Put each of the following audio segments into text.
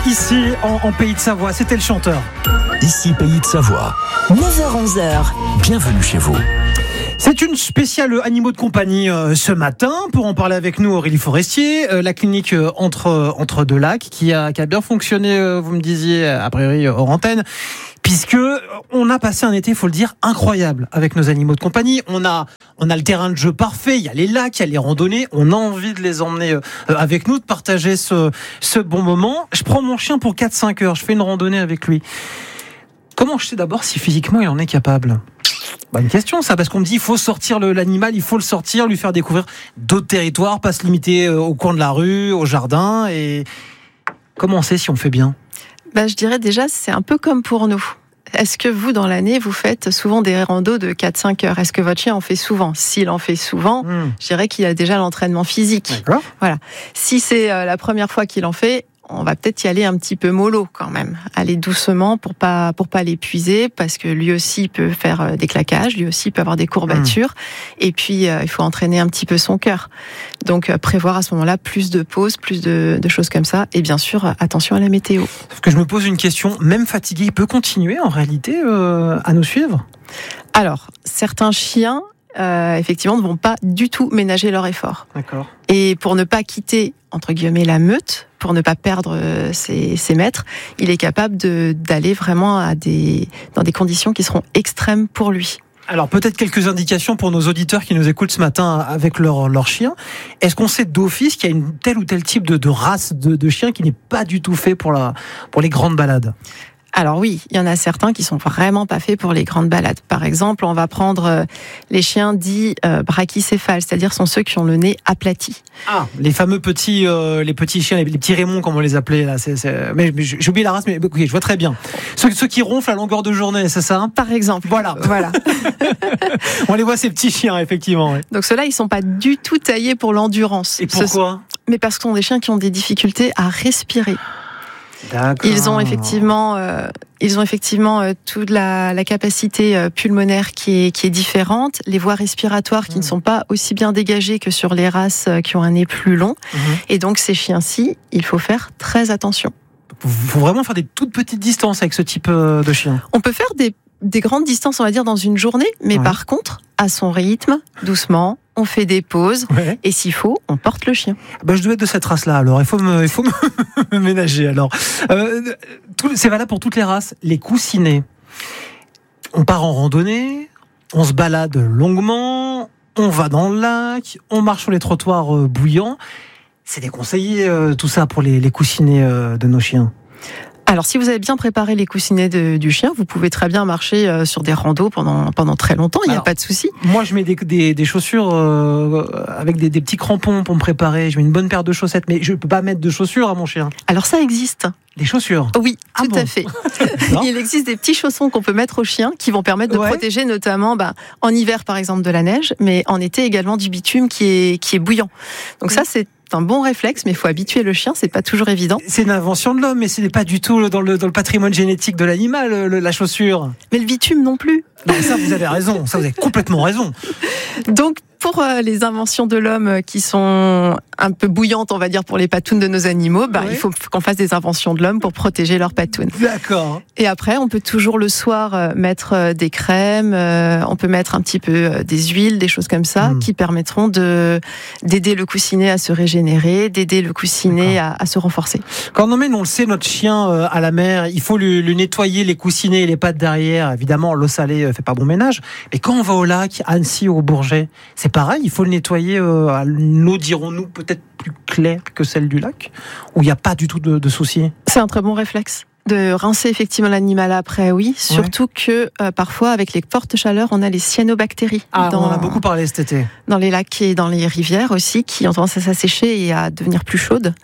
ici en Pays de Savoie. C'était le chanteur. Ici Pays de Savoie. 9h-11h. Bienvenue chez vous. C'est une spéciale animaux de compagnie ce matin. Pour en parler avec nous, Aurélie Forestier, la clinique entre deux lacs qui a bien fonctionné, vous me disiez, a priori hors antenne, puisque on a passé un été, il faut le dire, incroyable avec nos animaux de compagnie. On a le terrain de jeu parfait, il y a les lacs, il y a les randonnées, on a envie de les emmener avec nous, de partager ce bon moment. Je prends mon chien pour 4-5 heures, je fais une randonnée avec lui. Comment je sais d'abord si physiquement il en est capable ? Bonne question ça, parce qu'on me dit il faut sortir l'animal, il faut le sortir, lui faire découvrir d'autres territoires, pas se limiter au coin de la rue, au jardin. Et comment on sait si on fait bien ? Je dirais déjà, c'est un peu comme pour nous. Est-ce que vous, dans l'année, vous faites souvent des randos de 4-5 heures ? Est-ce que votre chien en fait souvent ? S'il en fait souvent, je dirais qu'il a déjà l'entraînement physique. D'accord. Voilà. Si c'est la première fois qu'il en fait, on va peut-être y aller un petit peu mollo quand même. Aller doucement pour pas l'épuiser, parce que lui aussi peut faire des claquages, lui aussi peut avoir des courbatures. Et puis, il faut entraîner un petit peu son cœur. Donc, prévoir à ce moment-là plus de pauses, plus de choses comme ça. Et bien sûr, attention à la météo. Sauf que je me pose une question, même fatigué, il peut continuer en réalité à nous suivre ? Alors, certains chiens, effectivement, ne vont pas du tout ménager leur effort. D'accord. Et pour ne pas quitter, entre guillemets, la meute, pour ne pas perdre ses maîtres, il est capable d'aller vraiment dans des conditions qui seront extrêmes pour lui. Alors peut-être quelques indications pour nos auditeurs qui nous écoutent ce matin avec leur chien. Est-ce qu'on sait d'office qu'il y a une tel ou tel type de race de chien qui n'est pas du tout fait pour les grandes balades ? Alors oui, il y en a certains qui sont vraiment pas faits pour les grandes balades. Par exemple, on va prendre les chiens dits brachycéphales, c'est-à-dire sont ceux qui ont le nez aplati. Ah, les fameux petits, les petits chiens, les petits Raymond, comme on les appelait là. Mais j'ai oublié la race, mais ok, je vois très bien. Ceux qui ronflent à longueur de journée, c'est ça ? Par exemple. Voilà. On les voit, ces petits chiens, effectivement. Ouais. Donc ceux-là, ils sont pas du tout taillés pour l'endurance. Et pourquoi ? Mais parce que ce sont des chiens qui ont des difficultés à respirer. D'accord. Ils ont effectivement toute la capacité pulmonaire qui est différente, les voies respiratoires qui ne sont pas aussi bien dégagées que sur les races qui ont un nez plus long. Et donc ces chiens-ci, il faut faire très attention. Il faut vraiment faire des toutes petites distances avec ce type de chien. On peut faire des grandes distances, on va dire, dans une journée, mais par contre, à son rythme, doucement, on fait des pauses, et s'il faut, on porte le chien. Je dois être de cette race-là, alors il faut me ménager. Alors, c'est valable pour toutes les races. Les coussinets, on part en randonnée, on se balade longuement, on va dans le lac, on marche sur les trottoirs bouillants. C'est déconseillé tout ça pour les coussinets de nos chiens. Alors, si vous avez bien préparé les coussinets du chien, vous pouvez très bien marcher sur des randos pendant très longtemps, il n'y a pas de souci. Moi, je mets des chaussures avec des petits crampons pour me préparer. Je mets une bonne paire de chaussettes, mais je ne peux pas mettre de chaussures à mon chien. Alors, ça existe. Des chaussures ? Oui, tout à fait. Il existe des petits chaussons qu'on peut mettre aux chiens qui vont permettre de protéger notamment en hiver, par exemple, de la neige, mais en été également du bitume qui est bouillant. Donc ça, c'est un bon réflexe, mais il faut habituer le chien, c'est pas toujours évident. C'est une invention de l'homme, mais ce n'est pas du tout dans le patrimoine génétique de l'animal, la chaussure. Mais le bitume non plus. Non, ça, vous avez raison, ça, vous avez complètement raison. Donc, pour les inventions de l'homme qui sont un peu bouillantes, on va dire, pour les patounes de nos animaux, il faut qu'on fasse des inventions de l'homme pour protéger leurs patounes. D'accord. Et après, on peut toujours le soir mettre des crèmes, on peut mettre un petit peu des huiles, des choses comme ça, qui permettront d'aider le coussinet à se régénérer, d'aider le coussinet à se renforcer. Quand on emmène, on le sait, notre chien à la mer, il faut lui nettoyer les coussinets et les pattes derrière. Évidemment, l'eau salée fait pas bon ménage. Mais quand on va au lac, à Annecy ou au Bourget, c'est pareil, il faut le nettoyer à l'eau, dirons-nous, peut-être plus claire que celle du lac, où il n'y a pas du tout de soucis. C'est un très bon réflexe. De rincer effectivement l'animal après, oui. Surtout que parfois, avec les fortes chaleurs, on a les cyanobactéries. On en a beaucoup parlé cet été. Dans les lacs et dans les rivières aussi, qui ont tendance à s'assécher et à devenir plus chaudes.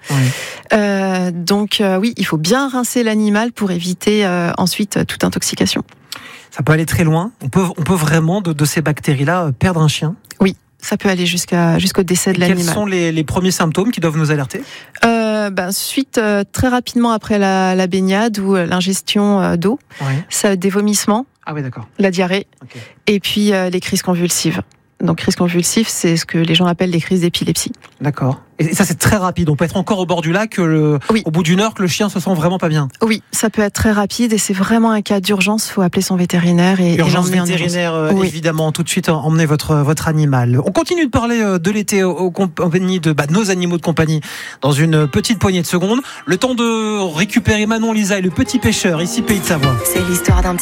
Donc oui, il faut bien rincer l'animal pour éviter ensuite toute intoxication. Ça peut aller très loin. On peut vraiment, de ces bactéries-là, perdre un chien. Oui, ça peut aller jusqu'au décès de l'animal. Quels sont les premiers symptômes qui doivent nous alerter ? Suite très rapidement après la baignade ou l'ingestion d'eau, ça, des vomissements, Ah oui, d'accord. la diarrhée, Okay. et puis les crises convulsives. Donc crise convulsive, c'est ce que les gens appellent des crises d'épilepsie. D'accord. Et ça, c'est très rapide. On peut être encore au bord du lac au bout d'une heure que le chien se sent vraiment pas bien. Oui, ça peut être très rapide et c'est vraiment un cas d'urgence. Il faut appeler son vétérinaire et urgence l'emmener vétérinaire, évidemment. Tout de suite, emmener votre animal. On continue de parler de l'été aux compagnies de nos animaux de compagnie dans une petite poignée de secondes. Le temps de récupérer Manon, Lisa et le petit pêcheur, ici Pays de Savoie. C'est l'histoire d'un